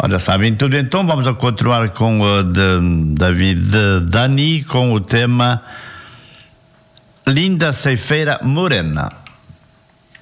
Olha, sabem tudo, então vamos a continuar com o David Dani com o tema Linda Ceifeira Morena.